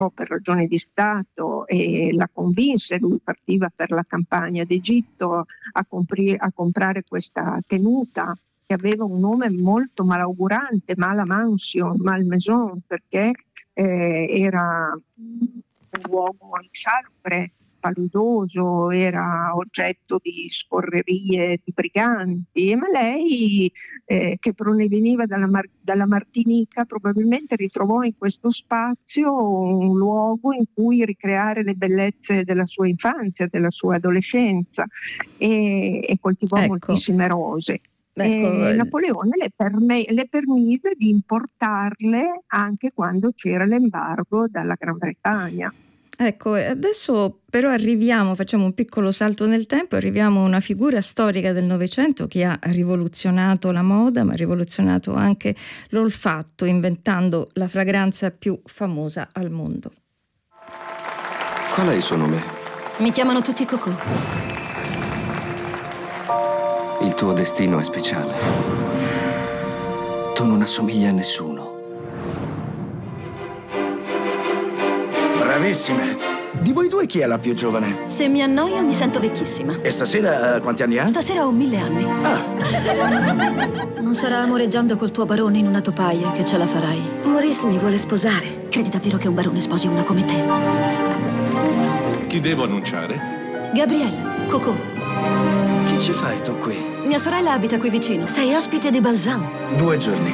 per ragioni di Stato e la convinse, lui partiva per la campagna d'Egitto a comprare questa tenuta che aveva un nome molto malaugurante, Malamansio, Malmaison, perché era un uomo insalubre, paludoso, era oggetto di scorrerie di briganti, ma lei che proveniva dalla Martinica probabilmente ritrovò in questo spazio un luogo in cui ricreare le bellezze della sua infanzia, della sua adolescenza e coltivò moltissime rose. E Napoleone le permise di importarle anche quando c'era l'embargo dalla Gran Bretagna. Ecco, adesso però facciamo un piccolo salto nel tempo, arriviamo a una figura storica del Novecento che ha rivoluzionato la moda, ma ha rivoluzionato anche l'olfatto, inventando la fragranza più famosa al mondo. Qual è il suo nome? Mi chiamano tutti Coco. Il tuo destino è speciale. Tu non assomigli a nessuno. Bravissime! Di voi due chi è la più giovane? Se mi annoio mi sento vecchissima. E stasera quanti anni ha? Stasera ho 1000 anni. Non sarà amoreggiando col tuo barone in una topaia che ce la farai. Maurice mi vuole sposare. Credi davvero che un barone sposi una come te? Chi devo annunciare? Gabrielle, Coco. Che ci fai tu qui? Mia sorella abita qui vicino. Sei ospite di Balzan. 2 giorni.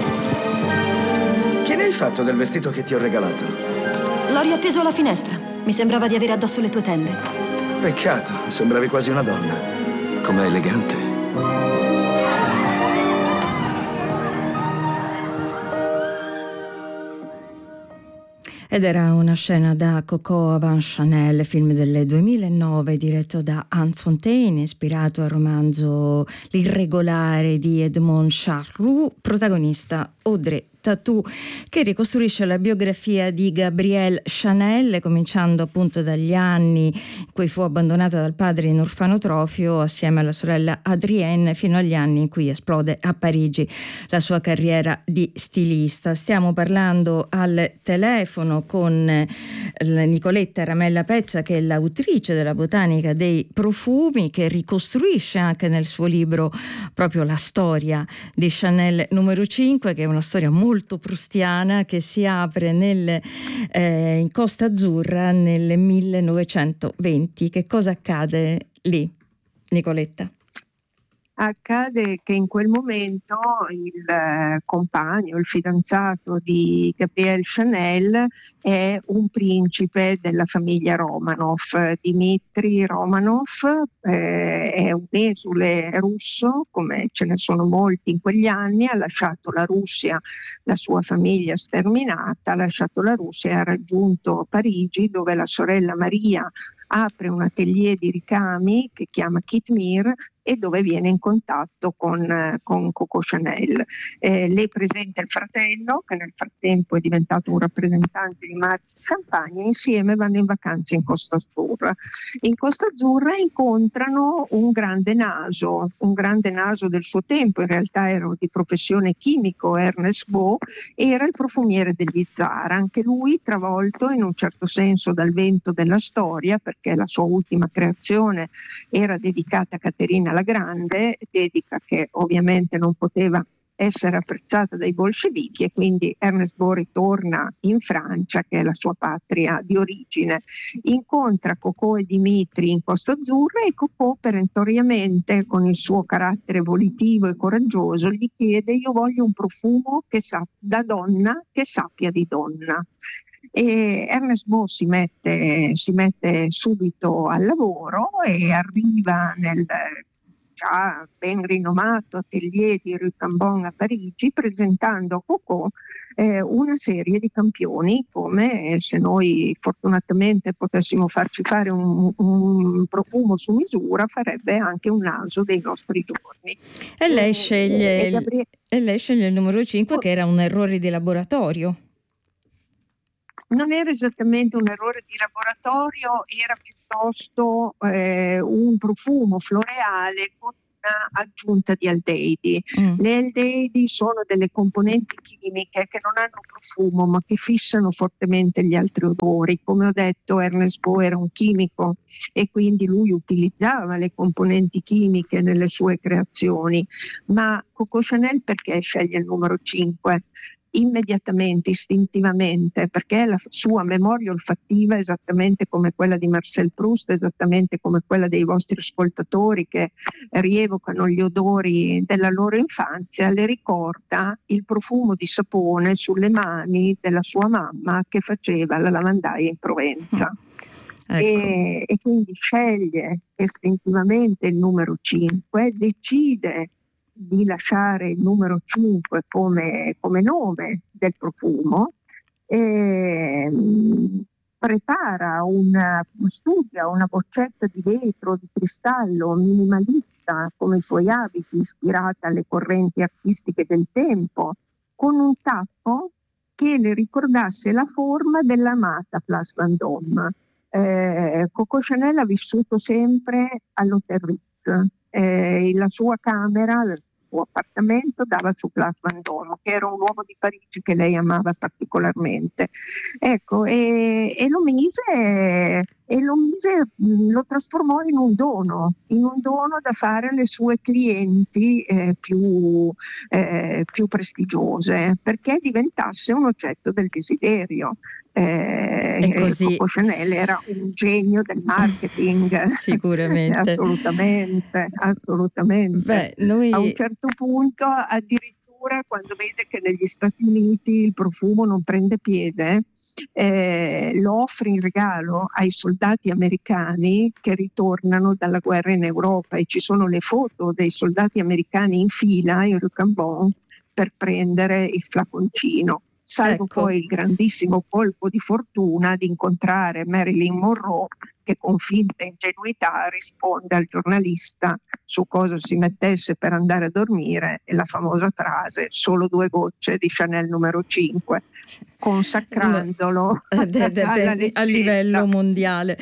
Che ne hai fatto del vestito che ti ho regalato? L'ho riappeso alla finestra. Mi sembrava di avere addosso le tue tende. Peccato, sembravi quasi una donna. Com'è elegante. Ed era una scena da Coco Avant Chanel, film del 2009 diretto da Anne Fontaine, ispirato al romanzo L'irregolare di Edmond Charloux, protagonista Audrey Tautou, che ricostruisce la biografia di Gabrielle Chanel, cominciando appunto dagli anni in cui fu abbandonata dal padre in orfanotrofio assieme alla sorella Adrienne, fino agli anni in cui esplode a Parigi la sua carriera di stilista. Stiamo parlando al telefono con Nicoletta Ramella Pezza, che è l'autrice della Botanica dei profumi, che ricostruisce anche nel suo libro proprio la storia di Chanel numero 5, che è una storia molto prustiana, che si apre in Costa Azzurra nel 1920. Che cosa accade lì, Nicoletta? Accade che in quel momento il compagno, il fidanzato di Gabrielle Chanel è un principe della famiglia Romanov. Dmitry Romanov è un esule russo, come ce ne sono molti in quegli anni, ha lasciato la Russia, la sua famiglia sterminata, ha lasciato la Russia e ha raggiunto Parigi, dove la sorella Maria apre un atelier di ricami che chiama Kitmir e dove viene in contatto con Coco Chanel. Le presenta il fratello, che nel frattempo è diventato un rappresentante di marca di champagne, e insieme vanno in vacanza in Costa Azzurra. In Costa Azzurra incontrano un grande naso del suo tempo, in realtà era di professione chimico, Ernest Beau, era il profumiere degli zar, anche lui travolto in un certo senso dal vento della storia, perché la sua ultima creazione era dedicata a Caterina la Grande, dedica che ovviamente non poteva essere apprezzata dai bolscevichi, e quindi Ernest Beau ritorna in Francia, che è la sua patria di origine. Incontra Coco e Dimitri in Costa Azzurra e Coco perentoriamente, con il suo carattere volitivo e coraggioso, gli chiede: io voglio un profumo da donna che sappia di donna. E Ernest Beau si mette subito al lavoro e arriva nel già ben rinomato atelier di Rue Cambon a Parigi, presentando a Coco una serie di campioni, come se noi fortunatamente potessimo farci fare un profumo su misura, farebbe anche un naso dei nostri giorni. E lei sceglie il numero 5, che era un errore di laboratorio. Non era esattamente un errore di laboratorio, era piuttosto un profumo floreale con aggiunta di aldeidi. Le aldeidi sono delle componenti chimiche che non hanno profumo ma che fissano fortemente gli altri odori. Come ho detto, Ernest Beaux era un chimico e quindi lui utilizzava le componenti chimiche nelle sue creazioni. Ma Coco Chanel perché sceglie il numero 5? Immediatamente, istintivamente, perché la sua memoria olfattiva, esattamente come quella di Marcel Proust, esattamente come quella dei vostri ascoltatori che rievocano gli odori della loro infanzia, le ricorda il profumo di sapone sulle mani della sua mamma che faceva la lavandaia in Provenza. Ecco. E quindi sceglie istintivamente il numero 5, decide di lasciare il numero 5 come nome del profumo, studia una boccetta di vetro, di cristallo minimalista come i suoi abiti, ispirata alle correnti artistiche del tempo, con un tappo che le ricordasse la forma dell'amata Place Vendôme. Coco Chanel ha vissuto sempre all'Hotel Ritz. La sua camera, il suo appartamento dava su Place Vendôme, che era un luogo di Parigi che lei amava particolarmente. Ecco, lo trasformò in un dono da fare alle sue clienti più prestigiose, perché diventasse un oggetto del desiderio. E così Coco Chanel era un genio del marketing. sicuramente. assolutamente. Beh, A un certo punto addirittura, quando vede che negli Stati Uniti il profumo non prende piede, lo offre in regalo ai soldati americani che ritornano dalla guerra in Europa, e ci sono le foto dei soldati americani in fila in Rue Cambon per prendere il flaconcino. Salvo Ecco. poi il grandissimo colpo di fortuna di incontrare Marilyn Monroe, che con finta ingenuità risponde al giornalista su cosa si mettesse per andare a dormire, e la famosa frase "solo 2 gocce di Chanel numero 5", consacrandolo a livello mondiale.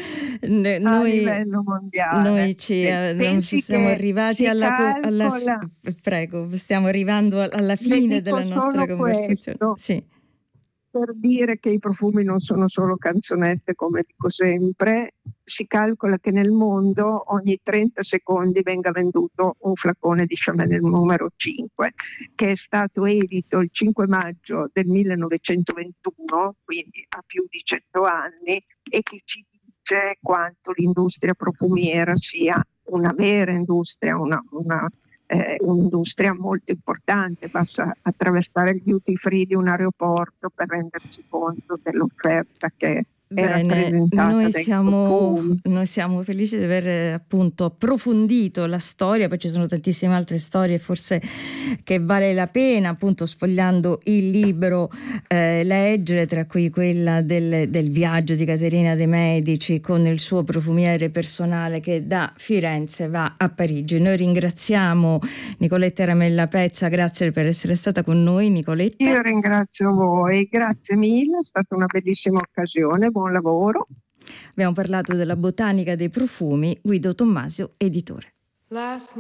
Noi siamo arrivati prego, stiamo arrivando alla fine della nostra conversazione. Sì. Per dire che i profumi non sono solo canzonette, come dico sempre. Si calcola che nel mondo ogni 30 secondi venga venduto un flacone di Chanel numero 5, che è stato edito il 5 maggio del 1921, quindi ha più di 100 anni, e che ci dice quanto l'industria profumiera sia una vera industria, un'industria molto importante. Basta attraversare il duty free di un aeroporto per rendersi conto dell'offerta che è rappresentata dai profumi. Noi siamo felici di aver appunto approfondito la storia, poi ci sono tantissime altre storie forse che vale la pena, appunto, sfogliando il libro, leggere, tra cui quella del viaggio di Caterina de' Medici con il suo profumiere personale che da Firenze va a Parigi. Noi ringraziamo Nicoletta Ramella Pezza, grazie per essere stata con noi, Nicoletta. Io ringrazio voi, grazie mille, è stata una bellissima occasione, buon lavoro. Abbiamo parlato della botanica dei profumi, Guido Tommasio, editore.